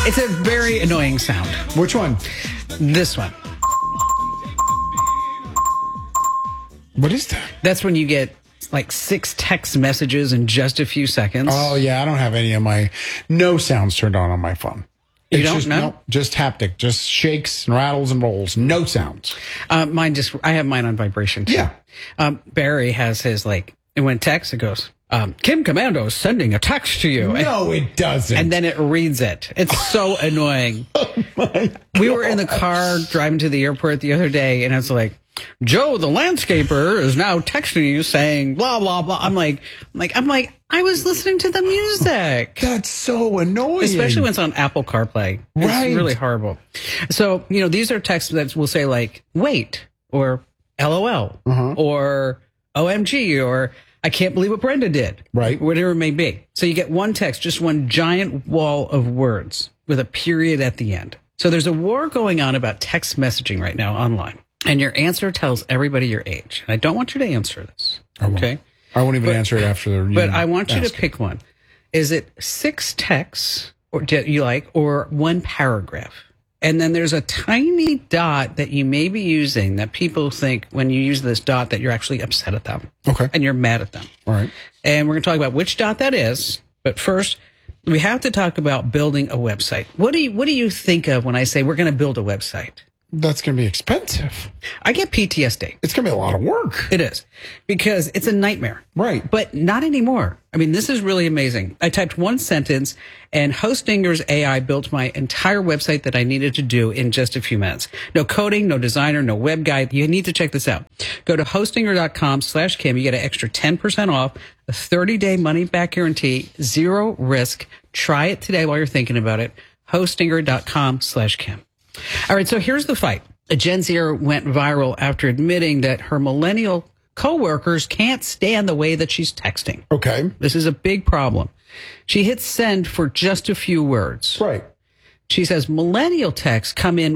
It's a very annoying sound. Which one? This one. What is that? That's when you get like 6 text messages in just a few seconds. Oh, yeah. I don't have any of my no sounds turned on my phone. You It's don't just, know? no, just haptic, just shakes and rattles and rolls. No sounds. I have mine on vibration too. Yeah. Barry has his and when text, it goes, Kim Commando is sending a text to you. No, it doesn't. And then it reads it. It's so annoying. We were in the car driving to the airport the other day, and it's like, Joe, the landscaper, is now texting you saying blah blah blah. I'm like, I was listening to the music. That's so annoying. Especially when it's on Apple CarPlay. Right. It's really horrible. So, these are texts that will say like, wait, or LOL, or OMG, or I can't believe what Brenda did. Right. Whatever it may be. So you get one text, just one giant wall of words with a period at the end. So there's a war going on about text messaging right now online. And your answer tells everybody your age. And I don't want you to answer this. Okay? I won't even answer it after But I want you to pick one. Is it 6 texts or one paragraph? And then there's a tiny dot that you may be using that people think when you use this dot that you're actually upset at them. Okay. And you're mad at them. All right. And we're going to talk about which dot that is. But first, we have to talk about building a website. What do you think of when I say we're going to build a website? That's going to be expensive. I get PTSD. It's going to be a lot of work. It is. Because it's a nightmare. Right. But not anymore. I mean, this is really amazing. I typed one sentence and Hostinger's AI built my entire website that I needed to do in just a few minutes. No coding, no designer, no web guy. You need to check this out. Go to hostinger.com/Kim. You get an extra 10% off, a 30-day money-back guarantee, 0 risk. Try it today while you're thinking about it. Hostinger.com/Kim. All right, so here's the fight. A Gen Zer went viral after admitting that her millennial coworkers can't stand the way that she's texting. Okay. This is a big problem. She hit send for just a few words. Right. She says millennial texts come in